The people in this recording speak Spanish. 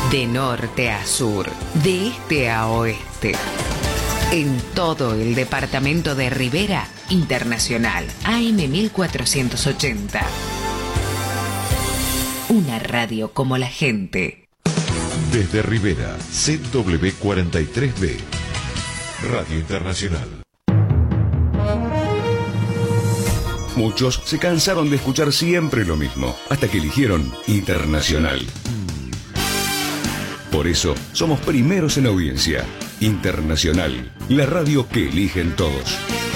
De norte a sur, de este a oeste. En todo el departamento de Rivera, Internacional, AM 1480. Una radio como la gente. Desde Rivera, ZW43B, Radio Internacional. Muchos se cansaron de escuchar siempre lo mismo, hasta que eligieron Internacional. Por eso, somos primeros en audiencia. Internacional, la radio que eligen todos.